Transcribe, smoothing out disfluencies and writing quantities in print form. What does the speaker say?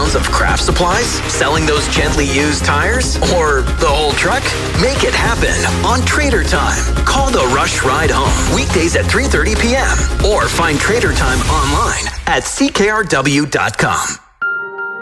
pounds of craft supplies? Selling those gently used tires? Or the whole truck? Make it happen on Trader Time. Call the Rush Ride Home weekdays at 3:30 p.m. or find Trader Time online at ckrw.com.